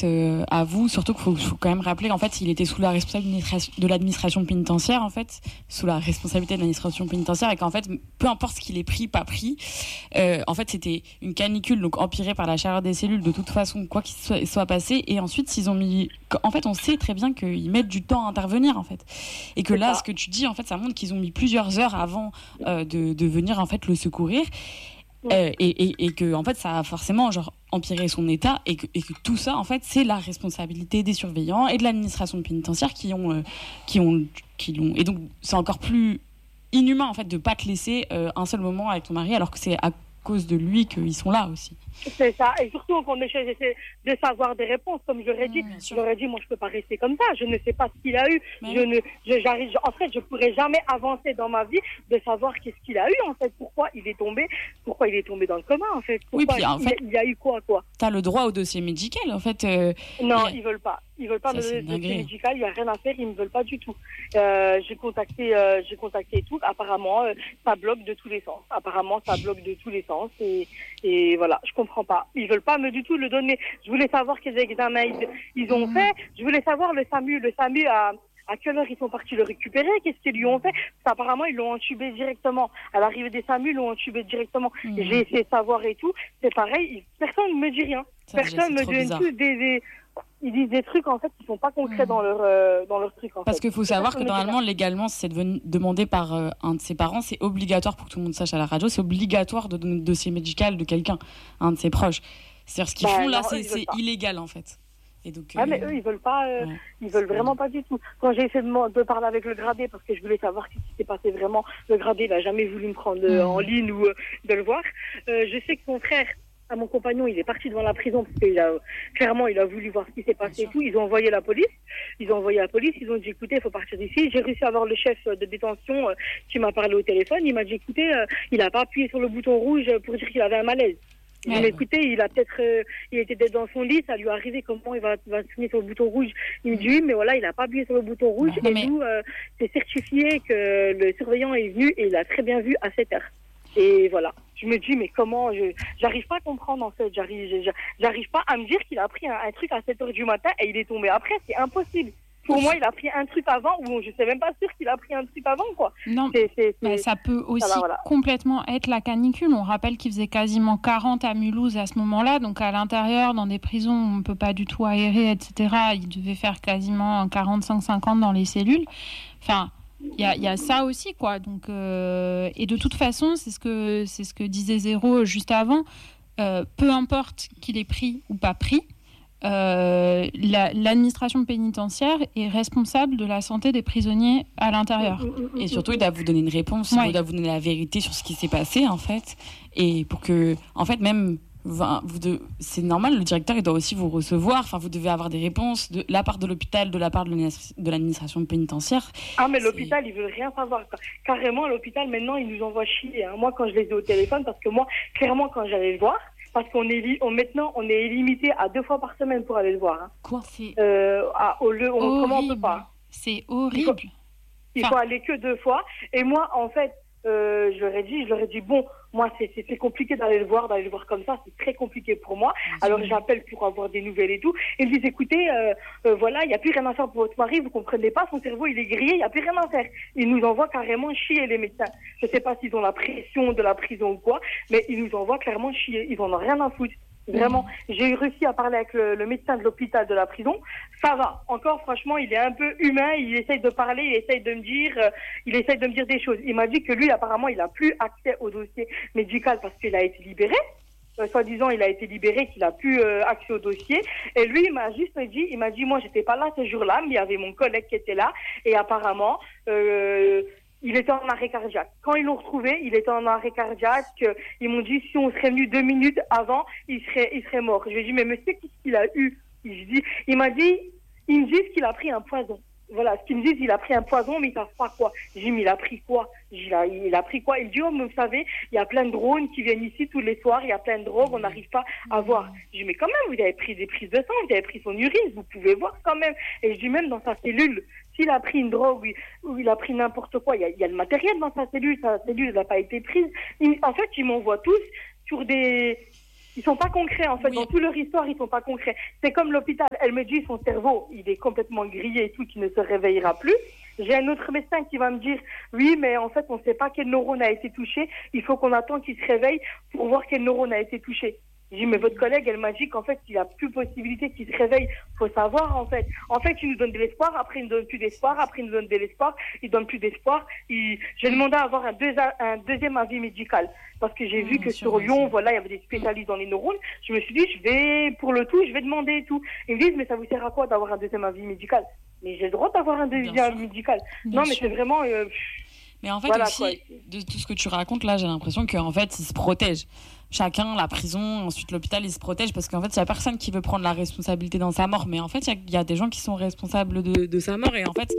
fait, à vous, surtout qu'il faut quand même rappeler, en fait, il était sous la responsabilité de l'administration pénitentiaire, en fait, sous la responsabilité de l'administration pénitentiaire, et qu'en fait, peu importe ce qu'il ait pris, pas pris, en fait, c'était une canicule, donc empirée par la chaleur des cellules, de toute façon, quoi qu'il soit passé, et ensuite, en fait, on sait très bien qu'ils mettent du temps à intervenir, en fait, et que là, ce que tu dis, en fait, ça montre qu'ils ont mis plusieurs heures avant de venir, en fait, le secourir. Et que en fait ça a forcément empiré son état et que tout ça en fait c'est la responsabilité des surveillants et de l'administration pénitentiaire qui l'ont et donc c'est encore plus inhumain en fait de pas te laisser un seul moment avec ton mari alors que c'est à cause de lui qu'ils sont là aussi. C'est ça, et surtout qu'on essaie de savoir des réponses, comme j'aurais dit, moi je peux pas rester comme ça, je ne sais pas ce qu'il a eu, en fait je pourrais jamais avancer dans ma vie de savoir qu'est-ce qu'il a eu en fait, pourquoi il est tombé dans le coma en fait, il y a eu quoi. T'as le droit au dossier médical en fait. Non, ils veulent pas me donner le dossier médical, il y a rien à faire, ils ne veulent pas du tout. J'ai contacté et tout, apparemment ça bloque de tous les sens, et voilà, je comprends pas. Ils veulent pas du tout le donner. Je voulais savoir quels examens ils ont fait. Je voulais savoir le SAMU à quelle heure ils sont partis le récupérer, qu'est-ce qu'ils lui ont fait. Parce qu'apparemment, ils l'ont entubé directement. À l'arrivée des SAMU, ils l'ont entubé directement. Et j'ai essayé de savoir et tout. C'est pareil, personne ne me dit rien. Personne me dit tous ils disent des trucs en fait qui sont pas concrets dans leur truc en Parce fait. qu'il faut savoir que normalement légalement c'est demandé par un de ses parents, c'est obligatoire pour que tout le monde sache à la radio, c'est obligatoire de donner le dossier médical de quelqu'un, un de ses proches. C'est-à-dire ce qu'ils font là, c'est illégal en fait. Et donc, mais eux ils veulent pas, ils veulent vraiment pas du tout. Quand j'ai essayé de parler avec le gradé parce que je voulais savoir ce qui s'est passé vraiment, le gradé il a jamais voulu me prendre en ligne ou de le voir. Je sais que son frère à mon compagnon, il est parti devant la prison parce qu'il a clairement, il a voulu voir ce qui s'est passé et tout. Ils ont envoyé la police. Ils ont dit écoutez, il faut partir d'ici. J'ai réussi à avoir le chef de détention qui m'a parlé au téléphone. Il m'a dit écoutez, il a pas appuyé sur le bouton rouge pour dire qu'il avait un malaise. J'ai dit écoutez, il était peut-être dans son lit, ça lui est arrivé, comment il va signer sur le bouton rouge. Il me dit oui, mais voilà, il a pas appuyé sur le bouton rouge nous, c'est certifié que le surveillant est venu et il a très bien vu à 7 heures. Et voilà. Je me dis, mais comment, j'arrive pas à comprendre, en fait. J'arrive pas à me dire qu'il a pris un truc à 7 heures du matin et il est tombé après. C'est impossible. Pour moi, il a pris un truc avant, ou je sais même pas sûr qu'il a pris un truc avant, quoi. Non, mais ça peut aussi complètement être la canicule. On rappelle qu'il faisait quasiment 40 à Mulhouse à ce moment-là. Donc, à l'intérieur, dans des prisons, on ne peut pas du tout aérer, etc. Il devait faire quasiment 45-50 dans les cellules. Enfin, il y a ça aussi, quoi. Donc, et de toute façon, c'est ce que disait Zéro juste avant. Peu importe qu'il ait pris ou pas pris, l'administration pénitentiaire est responsable de la santé des prisonniers à l'intérieur. Et surtout, il doit vous donner une réponse, il doit vous donner la vérité sur ce qui s'est passé, en fait. Et pour que, en fait, même... c'est normal, le directeur il doit aussi vous recevoir, vous devez avoir des réponses de la part de l'hôpital, de la part de l'administration pénitentiaire. Mais l'hôpital ils veulent rien savoir, carrément. L'hôpital maintenant ils nous envoient chier, moi quand je les ai au téléphone, parce que moi clairement quand j'allais le voir, parce maintenant on est limité à 2 fois par semaine pour aller le voir. Quoi, c'est comment on peut pas, c'est horrible. Il faut aller que 2 fois. Et moi en fait je leur ai dit bon, moi c'est compliqué d'aller le voir comme ça, c'est très compliqué pour moi. Alors j'appelle pour avoir des nouvelles et tout. Ils me disent écoutez, voilà, il n'y a plus rien à faire pour votre mari, vous comprenez pas, son cerveau il est grillé, il n'y a plus rien à faire. Ils nous envoient carrément chier, les médecins. Je sais pas s'ils ont la pression de la prison ou quoi, mais ils nous envoient clairement chier, ils en ont rien à foutre. Vraiment, j'ai réussi à parler avec le médecin de l'hôpital de la prison. Ça va. Encore, franchement, il est un peu humain. Il essaye de parler, il essaye de me dire des choses. Il m'a dit que lui, apparemment, il a plus accès au dossier médical parce qu'il a été libéré. Soi-disant, il a été libéré, qu'il a plus accès au dossier. Et lui, il m'a juste dit, moi, j'étais pas là ce jour-là, mais il y avait mon collègue qui était là. Et apparemment, il était en arrêt cardiaque. Quand ils l'ont retrouvé, il était en arrêt cardiaque. Ils m'ont dit, si on serait venu 2 minutes avant, il serait mort. Je lui ai dit, mais monsieur, qu'est-ce qu'il a eu? Ils me disent qu'il a pris un poison. Voilà, ce qu'ils me disent, il a pris un poison, mais ils savent pas quoi. J'ai dit, mais il a pris quoi? Il a pris quoi? Il dit, oh, mais vous savez, il y a plein de drones qui viennent ici tous les soirs, il y a plein de drogues, on n'arrive pas à voir. Je dis, mais quand même, vous avez pris des prises de sang, vous avez pris son urine, vous pouvez voir quand même. Et je dis, même dans sa cellule, s'il a pris une drogue ou il a pris n'importe quoi, il y a le matériel dans sa cellule n'a pas été prise. En fait, ils m'envoient tous sur des Ils sont pas concrets, en fait. Oui. Dans toute leur histoire, ils sont pas concrets. C'est comme l'hôpital. Elle me dit, son cerveau, il est complètement grillé et tout, qu'il ne se réveillera plus. J'ai un autre médecin qui va me dire, oui, mais en fait, on ne sait pas quel neurone a été touché. Il faut qu'on attende qu'il se réveille pour voir quel neurone a été touché. J'ai dit, mais votre collègue, elle m'a dit qu'en fait, il n'y a plus possibilité qu'il se réveille. Faut savoir, en fait. En fait, il nous donne de l'espoir, après, il ne donne plus d'espoir, après, il nous donne de l'espoir, il ne donne plus d'espoir. J'ai demandé à avoir un deuxième avis médical. Parce que j'ai vu que sur Lyon, voilà, il y avait des spécialistes dans les neurones. Je me suis dit, je vais demander et tout. Ils me disent, mais ça vous sert à quoi d'avoir un deuxième avis médical? Mais j'ai le droit d'avoir un deuxième avis médical. Non, mais c'est vraiment... Mais en fait, voilà, aussi, de tout ce que tu racontes là, j'ai l'impression qu'en fait, ils se protègent. Chacun, la prison, ensuite l'hôpital, ils se protègent parce qu'en fait, il n'y a personne qui veut prendre la responsabilité dans sa mort. Mais en fait, il y a des gens qui sont responsables de sa mort. Et en fait...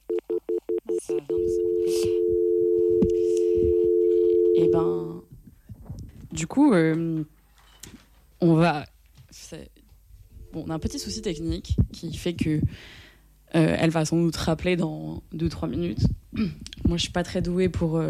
Et ben... Du coup, on a un petit souci technique qui fait que elle va sans doute rappeler dans 2-3 minutes. Moi, je suis pas très douée pour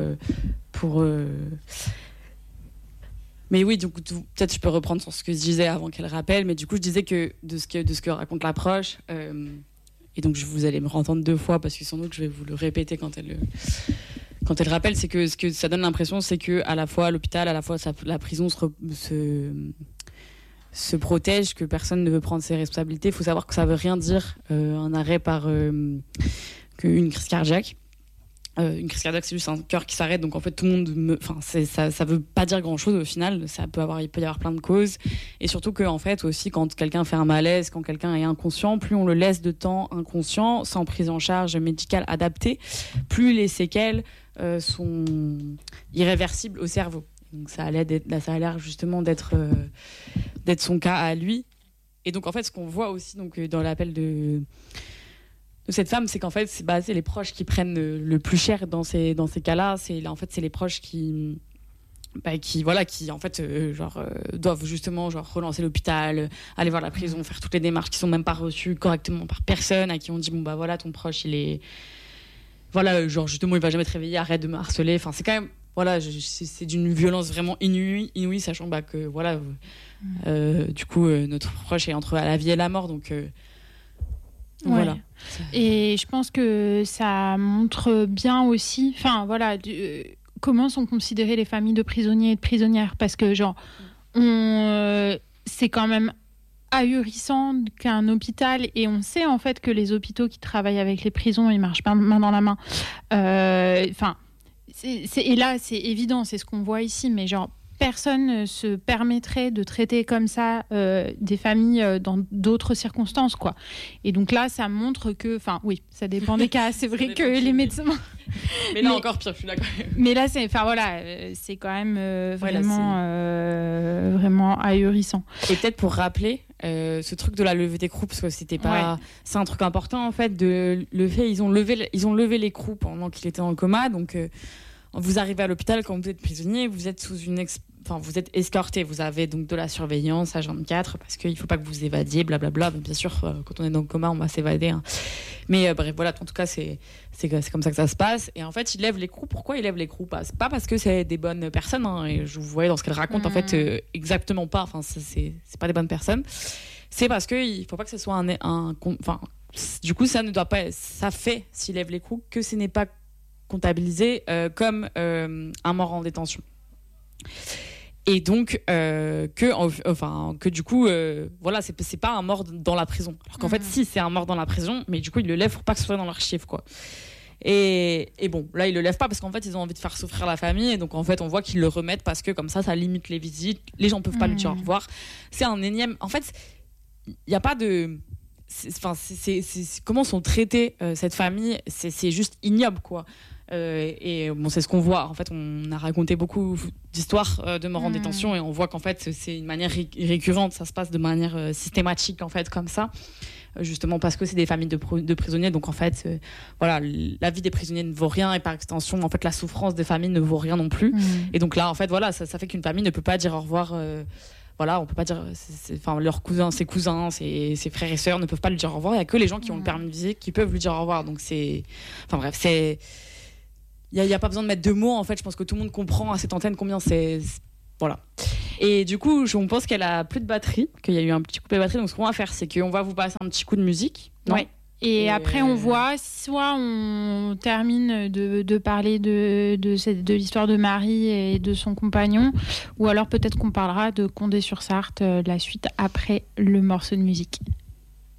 Mais oui, donc peut-être je peux reprendre sur ce que je disais avant qu'elle rappelle. Mais du coup, je disais que de ce que raconte l'approche, et donc vous allez me entendre 2 fois parce que sans doute je vais vous le répéter quand elle rappelle, c'est que ce que ça donne l'impression, c'est que à la fois l'hôpital, à la fois la prison se protège, que personne ne veut prendre ses responsabilités. Il faut savoir que ça veut rien dire un arrêt par qu'une crise cardiaque. Une crise cardiaque, c'est juste un cœur qui s'arrête, donc en fait tout le monde ça veut pas dire grand chose au final. Il peut y avoir plein de causes, et surtout que en fait aussi quand quelqu'un fait un malaise, quand quelqu'un est inconscient, plus on le laisse de temps inconscient sans prise en charge médicale adaptée, plus les séquelles sont irréversibles au cerveau. Donc ça a l'air justement d'être son cas à lui. Et donc en fait ce qu'on voit aussi donc dans l'appel de cette femme, c'est qu'en fait c'est les proches qui prennent le plus cher dans ces cas-là. C'est les proches qui en fait doivent justement relancer l'hôpital, aller voir la prison, faire toutes les démarches qui sont même pas reçues correctement par personne, à qui on dit bon bah voilà, ton proche il est justement il va jamais te réveiller, arrête de me harceler. Enfin c'est quand même c'est d'une violence vraiment inouïe, sachant que du coup notre proche est entre la vie et la mort, donc voilà. Et je pense que ça montre bien aussi, comment sont considérées les familles de prisonniers et de prisonnières, parce que c'est quand même ahurissant qu'un hôpital, et on sait en fait que les hôpitaux qui travaillent avec les prisons, ils marchent pas main dans la main. Et là, c'est évident, c'est ce qu'on voit ici, mais personne ne se permettrait de traiter comme ça des familles dans d'autres circonstances, quoi. Et donc là, ça montre que... Enfin, oui, ça dépend des cas. C'est vrai que les médecins... Mais là, encore pire, je suis d'accord. Mais là, c'est quand même vraiment ahurissant. Et peut-être pour rappeler ce truc de la levée d'écrou, parce que c'était pas... Ouais. C'est un truc important, en fait, ils ont levé l'écrou pendant qu'il était en coma, donc... Vous arrivez à l'hôpital quand vous êtes prisonnier, vous êtes vous êtes escorté, vous avez donc de la surveillance H24 parce qu'il ne faut pas que vous évadiez, blablabla. Bien sûr, quand on est dans le coma, on va s'évader. Hein. Mais bref, voilà, en tout cas, c'est comme ça que ça se passe. Et en fait, ils lèvent l'écrou. Pourquoi ils lèvent l'écrou ? Pas parce que c'est des bonnes personnes. Hein, et je vous voyais dans ce qu'elle raconte, en fait, exactement pas. Enfin, c'est pas des bonnes personnes. C'est parce qu'il ne faut pas que ce soit du coup, ça ne doit pas... Ça fait, s'ils lèvent l'écrou, que ce n'est pas comptabilisé comme un mort en détention. Et donc que du coup c'est pas un mort dans la prison, alors qu'en fait si, c'est un mort dans la prison, mais du coup ils le lèvent pour pas que ce soit dans leur chiffre, quoi. Et bon, là ils le lèvent pas parce qu'en fait ils ont envie de faire souffrir la famille, et donc en fait on voit qu'ils le remettent parce que comme ça limite les visites, les gens peuvent pas lui dire au revoir. C'est un énième, en fait il y a pas de... comment sont traitées cette famille, c'est juste ignoble, quoi. Et bon, c'est ce qu'on voit. En fait, on a raconté beaucoup d'histoires de morts en détention, et on voit qu'en fait, c'est une manière récurrente. Ça se passe de manière systématique, en fait, comme ça. Justement parce que c'est des familles de prisonniers. Donc, en fait, la vie des prisonniers ne vaut rien, et par extension, en fait, la souffrance des familles ne vaut rien non plus. Et donc là, en fait, ça fait qu'une famille ne peut pas dire au revoir. On peut pas dire, leurs cousins, ses frères et sœurs ne peuvent pas lui dire au revoir. Il y a que les gens qui ont le permis de visite qui peuvent lui dire au revoir. Donc il y a pas besoin de mettre de mots, en fait. Je pense que tout le monde comprend à cette antenne combien c'est voilà. Et du coup, on pense qu'elle a plus de batterie, qu'il y a eu un petit coupé de batterie. Donc, ce qu'on va faire, c'est qu'on va vous passer un petit coup de musique. Ouais. Et après, on voit, soit on termine de parler de l'histoire de Marie et de son compagnon, ou alors peut-être qu'on parlera de Condé-sur-Sarthe, la suite après le morceau de musique.